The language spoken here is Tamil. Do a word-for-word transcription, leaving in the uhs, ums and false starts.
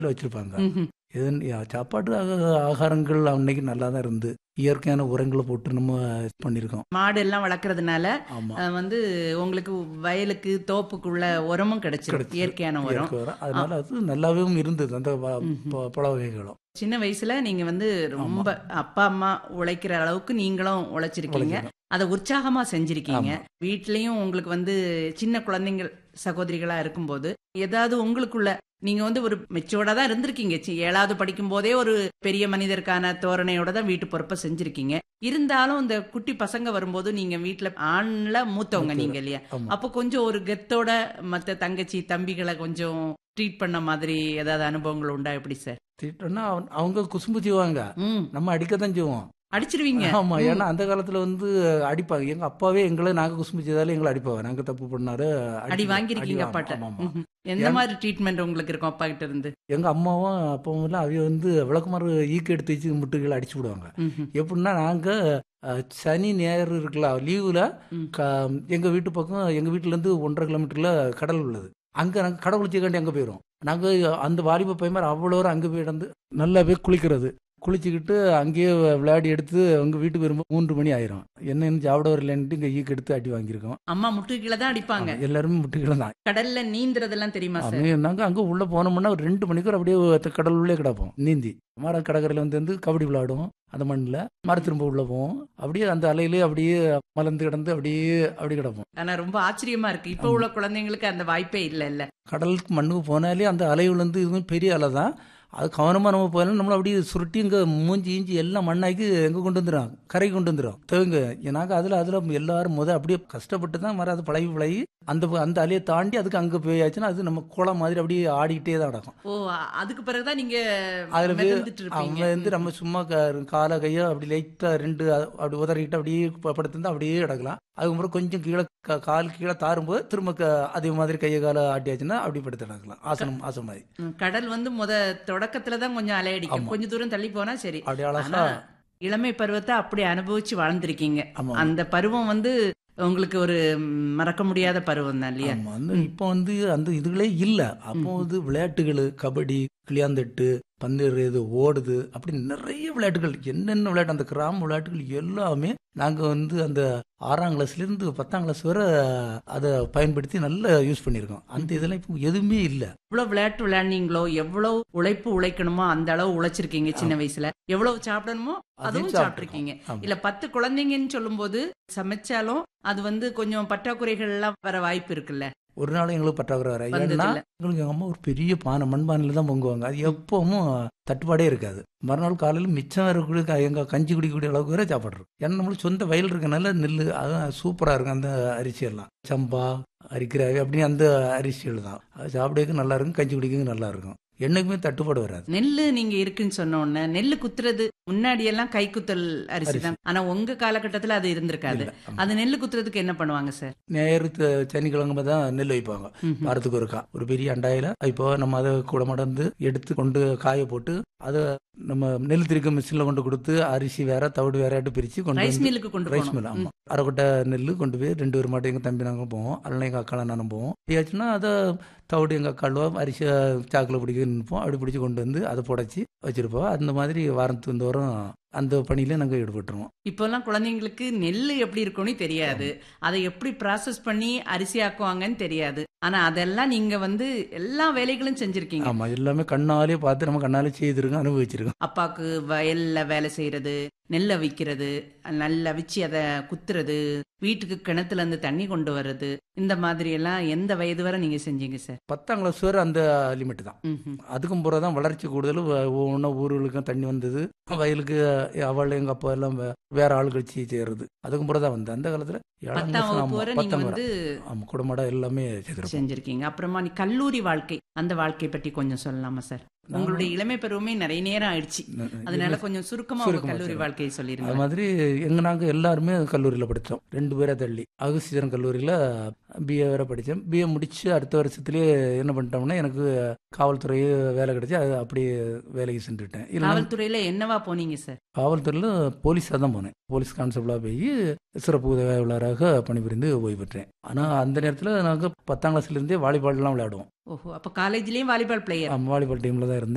வச்சிருப்பாங்க. ம்ஹ்ம். இது சாப்பாட்டு ஆக- ஆகாரங்கள் அன்னைக்கு நல்லா தான் இருந்து இயற்கையான உரங்களை போட்டு நம்ம பண்ணியிருக்கோம். மாடு எல்லாம் வளர்க்கறதுனால ஆமா, அஹ், வந்து உங்களுக்கு வயலுக்கு தோப்புக்குள்ள உரமும் கிடைச்சிரும், கிடைச்சது இயற்கையான உரம். இயற்கை உரம். ஆ, அதனால அது நல்லாவும் இருந்தது அந்த வ- ம்ஹ்ம். ப- பழ வகைகளும். சின்ன வயசுல நீங்க வந்து ஆமா, ரொம்ப அப்பா அம்மா உழைக்கிற அளவுக்கு நீங்களும் உழைச்சிருக்கீங்க, உழைச்சிருக்கோம். அதை உற்சாகமா செஞ்சிருக்கீங்க. ஆமா, வீட்லயும் உங்களுக்கு வந்து சின்ன குழந்தைங்கள் சகோதரிகளா இருக்கும்போது ஏதாவது உங்களுக்குள்ள நீங்க வந்து ஒரு மெச்சோர்டா தான் இருந்திருக்கீங்க. சி- ஏழாவது படிக்கும் போதே ஒரு பெரிய மனிதருக்கான தோரணையோட தான் வீட்டு பொறுப்பை செஞ்சிருக்கீங்க. இருந்தாலும் இந்த குட்டி பசங்க வரும்போது நீங்க வீட்டுல ஆண்ல மூத்தவங்க மூத்தவர். நீங்க இல்லையா, ஆமா, அப்போ கொஞ்சம் ஒரு கெத்தோட மத்த தங்கச்சி தம்பிகளை கொஞ்சம் ட்ரீட் பண்ண மாதிரி ஏதாவது அனுபவங்கள் உண்டா? எப்படி சார்? திட்டம்னா அவன்- அவங்க குசும்பு செய்வாங்க, ம். நம்ம அடிக்கத்தான் செய்வோம். அடிச்சிருவீங்க? ஆமா, ம். ஏன்னா அந்த காலத்துல வந்து அடிப்பாங்க. எங்க அப்பாவே எங்களை நாங்க குசும்பு செய்தாலும் எங்களை அடிப்பாங்க. நாங்க தப்பு பண்ணாரு அடி அடி அடி வாங்கிருக்கீங்க ஆமா அப்பாட்ட? ஆமா ஆமா. ம்ஹும். எந்த ஏன் மாதிரி ட்ரீட்மெண்ட் உங்களுக்கு இருக்கும் அப்பா கிட்ட இருந்து? எங்க அம்மாவும் அப்பாவும் எல்லாம் அவைய வந்து விளக்குமாறு ஈக்கு எடுத்து வச்சு முட்டுகளை அடிச்சு விடுவாங்க. ம்ஹும். எப்படின்னா நாங்க அஹ், சனி ஞாயிறு இருக்குல்ல லீவுல ம். எங்க வீட்டு பக்கம் எங்க வீட்டுல இருந்து ஒன்றரை கிலோமீட்டர்ல கடல் உள்ளது. அங்க நாங்க கடை குளிச்சுக்காண்டி அங்க போயிடும். நாங்க அந்த வாலிப பையன் அவ்வளோ தூரம் அங்க போய் இடந்து நல்லா போய் குளிக்கிறது, குளிச்சுக்கிட்டு அங்கேயே விளையாடி எடுத்து அவங்க வீட்டுக்கு வரும்போது மூன்று மணி ஆயிரும். என்ன இன்னும் சாப்பிட வரலன்ட்டு இங்க ஈக்கு எடுத்து அடி வாங்கியிருக்கோம். அம்மா முட்டு கீழே தான் அடிப்பாங்க. ஆமா, எல்லாருமே முட்டுகளை தான். கடல்ல நீந்துறதெல்லாம் தெரியுமா சார்? அவங்க நாங்க அங்க உள்ள போனோம்னா ஒரு ரெண்டு மணிக்கூர் அப்படியே கடல் உள்ளே கிடப்போம் நீந்தி. மரம் கடற்கரையில வந்து வந்து கபடி விளையாடுவோம் அந்த மண்ணில். மர திரும்ப உள்ள போவோம், அப்படியே அந்த அலையிலே அப்படியே மலர்ந்து கிடந்து அப்படியே அப்படி கிடப்போம். ஆனா ரொம்ப ஆச்சரியமா இருக்கு, இப்ப ஆமா, உள்ள குழந்தைங்களுக்கு அந்த வாய்ப்பே இல்ல இல்ல. கடலுக்கு மண்ணுக்கு போனாலே அந்த அலை விழுந்து இதுவும் பெரிய அலை தான். அது கவனமாக நம்ம போயாலும் நம்மள அப்படியே சுருட்டி இங்கே மூஞ்சி இஞ்சி எல்லாம் மண்ணாக்கி எங்கே கொண்டு வந்துடும், கரைக்கு கொண்டு வந்துடும் தேங்க. நாங்கள் அதில் அதில் எல்லாரும் முத அப்படியே கஷ்டப்பட்டு தான் மர அது பழகி பழகி அந்த அந்த அலையை தாண்டி அதுக்கு அங்கே போயாச்சுன்னா அது நம்ம குளம் மாதிரி அப்படியே ஆடிக்கிட்டே தான் நடக்கும். ஓ, அ- அதுக்கு பிறகுதான் நீங்க அதில் போய் மிதந்துட்டு இருப்பீங்க. அவன் வந்து ம். நம்ம சும்மா க- காலை கையோ அப்படி லைட்டாக ரெண்டு அ- அப்படி உதறிக்கிட்டு அப்படியே ப- படுத்திருந்தா அப்படியே கிடக்கலாம். அதுக்கப்புறம் கொஞ்சம் கீழே க- கால் கீழே தாரும்போது திரும்ப க- அதே மாதிரி கையை காலை ஆட்டியாச்சுன்னா அப்படி படுத்து கிடக்கலாம். ஆசனம் ஆசனம் மாதிரி ம், கடல் வந்து முத தொடக்கத்துல தான் கொஞ்சம் அலையடிக்கும், ஆமா, கொஞ்சம் தூரம் தள்ளி போனா சரி. அப்படி ஆனா அழகா. இளமை பருவத்தை அப்படி அனுபவிச்சு வாழ்ந்திருக்கீங்க. ஆமா அந்த பருவம் வந்து உங்களுக்கு ஒரு ம், மறக்க முடியாத பருவம் தான் இல்லையா? ஆமா. வந்து ம். இப்போ வந்து அந்த இதுகளே இல்ல. அப்போ ம்ஹும். வந்து விளையாட்டுகள் கபடி, கிளியாந்தட்டு, பந்து எறியது, ஓடுது, அப்படி நிறைய விளையாட்டுகள், என்னென்ன விளையாட்டு அந்த கிராம விளையாட்டுகள் எல்லாமே நாங்க வந்து அந்த ஆறாம் கிளாஸ்ல இருந்து பத்தாம் கிளாஸ் வரை அதை பயன்படுத்தி நல்லா யூஸ் பண்ணியிருக்கோம். அந்த ம்ஹும். இதெல்லாம் இப்போ எதுவுமே இல்ல. எவ்வளவு விளையாட்டு விளையாடுனீங்களோ, எவ்வளவு உழைப்பு உழைக்கணுமோ அந்த அளவு உழைச்சிருக்கீங்க சின்ன ஆமா, வயசுல. எவ்வளவு சாப்பிடணுமோ அதையும் அதுவும் சாப்பிட்டுருக்கோம். சாப்பிட்டிருக்கீங்க. ஆமா இல்ல பத்து குழந்தைங்கன்னு சொல்லும்போது சமைச்சாலும் அது வந்து கொஞ்சம் பற்றாக்குறைகள் எல்லாம் வர வாய்ப்பு இருக்குல்ல? ஒரு நாள் எங்களுக்கு பற்றாக்குறை வர. ஏன்னா வந்ததில்ல. எங்களுக்கு எங்கள் அம்மா ஒரு பெரிய பானை மண்பானையில் தான் பொங்குவாங்க. அது ம். எப்பவும் தட்டுப்பாடே இருக்காது. மறுநாள் காலையில் மிச்சம் இருக்கக்கூடிய எங்கள் கஞ்சி குடிக்கக்கூடிய அளவுக்கு வரை சாப்பாடு. ஏன்னா நம்மளுக்கு சொந்த வயல் இருக்கனால நெல் அதான் சூப்பராக இருக்கும். அந்த அரிசி எல்லாம் சம்பா அரிக்கிறாவே அப்படி அந்த அரிசிகள் தான். அது சாப்பிடக்கு நல்லா இருக்கும், கஞ்சி குடிக்கவும் நல்லா இருக்கும். என்னைக்குமே தட்டுப்பாடு வராது. நெல்லு நீங்க இருக்குன்னு சொன்ன உடனே நெல்லு குத்துறது முன்னாடி எல்லாம் கை குத்தல் அரிசி அரிசி தான். ஆனா உங்க காலகட்டத்துல அது இருந்திருக்காது. இல்லை. ஆமா. அது நெல்லு குத்துறதுக்கு என்ன பண்ணுவாங்க சார்? ஞாயிறு த- சனிக்கிழமை தான் நெல் வைப்பாங்க. ம்ஹும். வாரத்துக்கு ஒருக்கா ஒரு பெரிய அண்டாயில இப்போ நம்ம அதை கூட மடந்து எடுத்து கொண்டு காய போட்டு அதை நம்ம நெல் திரிக்க மிஷினில் கொண்டு கொடுத்து அரிசி வேற தவிடு வேறாட்டு பிரித்து கொண்டு ரைஸ் வந்து மில்லுக்கு கொண்டு ரைஸ் போகணும். மில். ம். ஆமாம், அரைக்கொட்டை நெல் கொண்டு போய் ரெண்டு பேர் மட்டும் எங்கள் தம்பி நாங்கள் போவோம், அதனால எங்கள் அக்கால நானும் போவோம். ஏதாச்சுன்னா அதை தவிடு எங்கள் அக்காளுவா அரிசியை சாக்கில் பிடிக்க நிற்போம், அப்படி பிடிச்சி கொண்டு வந்து அதை புடைச்சி வச்சிருப்போம். அந்த மாதிரி வாரத்துக்கு தோறும் அந்த பணியில நாங்கள் ஈடுபட்டுருவோம். இப்போல்லாம் குழந்தைங்களுக்கு நெல் எப்படி இருக்கும்னு தெரியாது, ஆமாம் அதை எப்படி ப்ராசஸ் பண்ணி அரிசி ஆக்குவாங்கன்னு தெரியாது. ஆனா அதெல்லாம் நீங்க வந்து எல்லா வேலைகளும் செஞ்சிருக்கீங்க. ஆமாம், எல்லாமே கண்ணாலே பார்த்து நம்ம கண்ணாலே செய்திருக்கோம், அனுபவிச்சிருக்கோம். அப்பாவுக்கு வயல்ல வேலை செய்யறது, நெல்லை விற்கிறது, நல்லா விச்சு அதை குத்துறது, வீட்டுக்கு கிணத்துல இருந்து தண்ணி கொண்டு வர்றது, இந்த மாதிரி எல்லாம் எந்த வயது வரை நீங்க செஞ்சீங்க சார்? பத்தாம் கிளாஸ் வரை அந்த லிமிட் தான். ம்ஹும். அதுக்கும் பிறகு தான் வளர்ச்சி கூடுதல். ஒவ்வொன்றும் ஊர்களுக்கும் தண்ணி வந்தது, வயலுக்கு அவள் எங்கள் அப்பா எல்லாம் வே- வேற ஆள் கழிச்சு செய்யறது. அதுக்கும் பிறகு தான் வந்து அந்த காலத்தில் ஏழாம் பத்தாம் கிளாஸ். வகுப்பு ஆமாம், வரை நீங்க பத்தாம் வரை. வந்து ஆமாம், குடமாட எல்லாமே செய்திருப்போம். செஞ்சிருக்கீங்க. அப்புறமா நீ கல்லூரி வாழ்க்கை, அந்த வாழ்க்கை பற்றி கொஞ்சம் சொல்லலாமா சார்? உங்களுடைய நானும் இளமை பருவமே நிறைய நேரம் ஆயிடுச்சு, அதனால இல்லை கொஞ்சம் சுருக்கமா உங்க சுருக்கமாக கல்லூரி சொல்லுங்கள். வாழ்க்கையை அது சொல்லிருங்க. மாதிரி எங்க நாங்கள் எல்லாருமே கல்லூரியில் படித்தோம், ரெண்டு பேரை தள்ளி. அகஸ்தீரன் கல்லூரியில் பிஏ வேற படித்தேன். பிஏ முடிச்சு அடுத்த வருஷத்துலேயே என்ன பண்ணிட்டோம்னா எனக்கு காவல்துறை வேலை கிடைச்சி அது அப்படியே வேலைக்கு சென்றுட்டேன். இல்லைன்னா காவல்துறையில என்னவா போனீங்க சார்? காவல்துறையில் போலீஸாக தான் போனேன். போலீஸ் கான்ஸ்டபிளாக போய் சிறப்பு உதவியாளராக பணிபுரிந்து ஓய்வு பெற்றேன். ஆனால் அந்த நேரத்தில் நாங்கள் பத்தாம் கிளாஸ்லேருந்தே வாலிபால்லாம் விளையாடுவோம். ஓஹோ, அப்ப காலேஜ்லயும் வாலிபால் பிளேயர்? வாலிபால் டீமில் தான் இருந்தேன்.